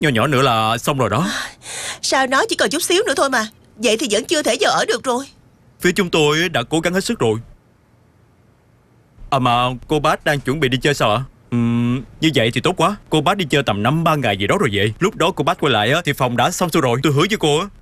Nhỏ nhỏ nữa là xong rồi đó. Sao nói chỉ còn chút xíu nữa thôi mà. Vậy thì vẫn chưa thể vào ở được rồi. Phía chúng tôi đã cố gắng hết sức rồi. À mà cô bác đang chuẩn bị đi chơi sao ạ? Như vậy thì tốt quá. Cô bác đi chơi tầm 5-3 ngày gì đó rồi vậy. Lúc đó cô bác quay lại thì phòng đã xong xuôi rồi. Tôi hứa với cô á.